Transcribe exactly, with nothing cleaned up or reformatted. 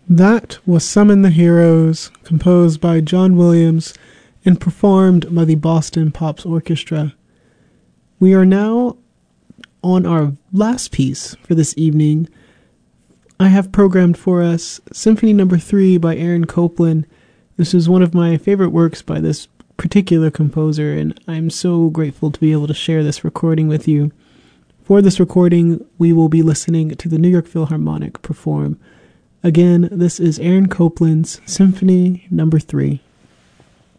That was Summon the Heroes, composed by John Williams and performed by the Boston Pops Orchestra. We are now on our last piece for this evening. I have programmed for us Symphony Number three by Aaron Copland. This is one of my favorite works by this particular composer, and I'm so grateful to be able to share this recording with you. For this recording, we will be listening to the New York Philharmonic perform. Again, this is Aaron Copland's Symphony Number three.